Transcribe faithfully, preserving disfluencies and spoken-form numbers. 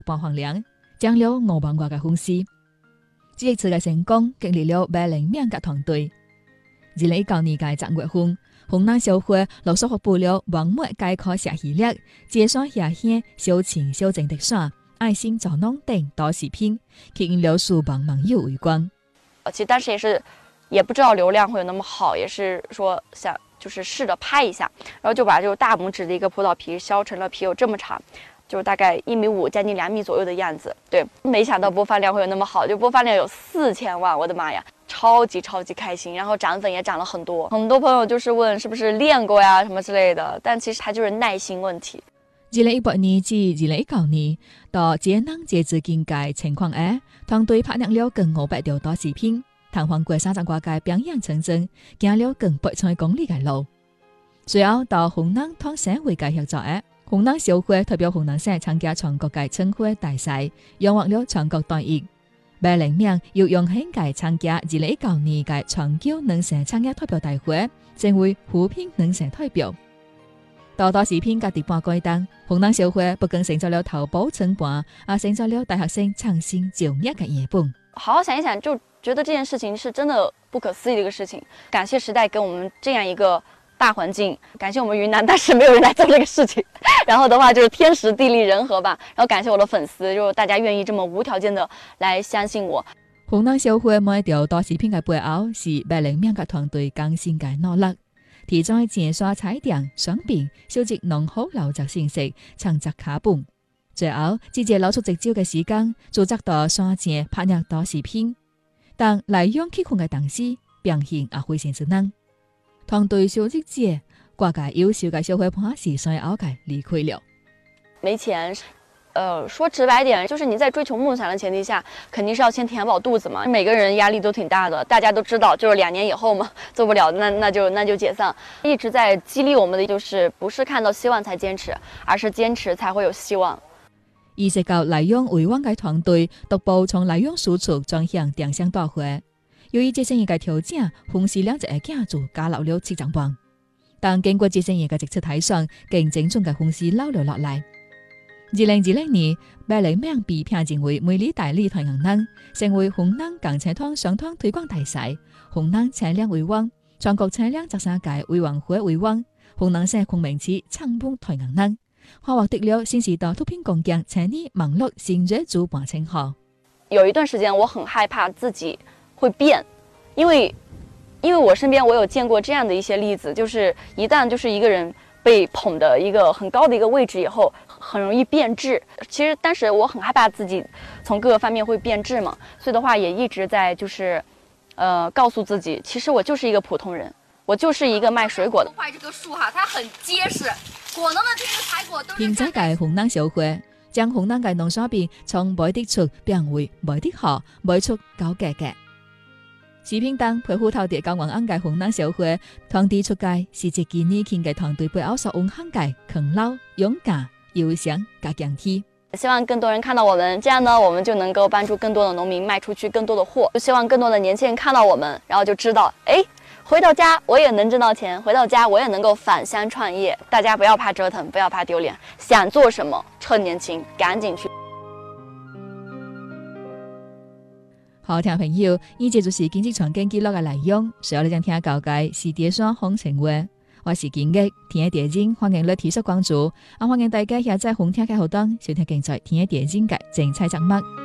半黄梁，將了五萬外嘅粉絲。這一次嘅成功激勵了白靈命嘅團隊。二零一九年嘅十月份，紅南小會陸續發布了網墨概括寫系列，介紹下鄉小情小靜的山、愛心造農等多視頻，吸引了數萬網友圍觀。 其實當時也是也不知道流量會有那麼好，也是說想就是試着拍一下，然後就把就大拇指的一個葡萄皮削成了皮有這麼長，就是大概一米五，將近兩米左右的樣子。對，沒想到播放量會有那麼好，就播放量有四千萬，我的媽呀，超級超級開心。然後漲粉也漲了很多，很多朋友就是問是不是練過呀什麼之類的，但其實它就是耐心問題。 二零一八年至二零一九年，到節能節制經濟情況下，團隊拍攝了近五百條多視頻，探訪過三十多個邊遠村鎮，行了近八千公里嘅路。隨後到雲南同省會嘅合作下，雲南小會代表雲南省參加全國嘅春暉大賽，榮獲了全國第一。白靈命又榮幸嘅參加二零一九年嘅全球農產產業代表大會，成為扶貧農產代表。到多視頻嘅第八階段，雲南小會不僅成就了頭部稱霸，也成就了大學生創新就業嘅熱本。 好好想一想，就覺得這件事情是真的不可思議的一個事情。感謝時代給我們這樣一個大環境，感謝我們雲南，但是沒有人來做這個事情。然後的話就是天時地利人和吧。然後感謝我的粉絲，就是大家願意這麼無條件的來相信我。 雲南小會每一條多視頻嘅背後是白靈命嘅團隊更新嘅努力。提在介紹彩電、商品、收集濃厚流質信息、創作卡本，最後直接攞出直招嘅時間，組織到山間拍攝多視頻。但來用起控嘅當時，表現也非常之難。團隊小職者掛個優秀嘅小伙伴是隨後嘅離開了。 沒錢。呃，說直白點，就是你在追求夢想的前提下，肯定是要先填飽肚子嘛。每個人壓力都挺大的，大家都知道，就是兩年以後嘛，做不了，那那就那就解散。一直在激勵我們的就是，不是看到希望才堅持，而是堅持才會有希望。 意識到麗陽維灣嘅團隊獨步從麗陽輸出轉向電商大會，由於這些年嘅調整，紅市兩隻嘅價就加落了七十磅。但經過這些年嘅直接睇上，競爭中嘅紅市撈了落嚟。二零二零年，白靈命被評選為美麗大理台銀人，成為雲南港車團商團推廣大賽，雲南車輛為王，全國車輛十三屆委員會為王，雲南省昆明市參本台銀人，還獲得了新時代脫貧攻堅青年網絡新銳主辦稱號。 有一段時間，我很害怕自己會變，因為因為我身邊我有見過這樣的一些例子，就是一旦就是一個人被捧的一個很高的一個位置以後，很容易變質。其實當時我很害怕自己從各個方面會變質嘛，所以的話也一直在就是呃告訴自己，其實我就是一個普通人，我就是一個賣水果的。 破壞這個樹哈，它很結實，果農的這些採果都是。 現在嘅雲南小會將雲南嘅農產品從賣得出變為賣得好，賣出高價格。視頻當陪虎頭地教雲安嘅雲南小會團隊出街，是自己年輕嘅團隊背後所蘊含嘅勤勞、勇敢、優良加強氣。 希望更多人看到我們，這樣呢，我們就能夠幫助更多的農民賣出去更多的貨。就希望更多的年輕人看到我們，然後就知道，哎，回到家我也能掙到錢，回到家我也能夠返鄉創業。大家不要怕折騰，不要怕丟臉，想做什麼，趁年輕趕緊去。 好，聽眾朋友，呢節就是經濟傳經記錄嘅內容。隨後你將聽到嘅是電商行情話，我是建益，聽一點鐘，歡迎你提出關注，啊歡迎大家下載紅聽嘅後端，收聽更在聽一點鐘嘅精彩節目。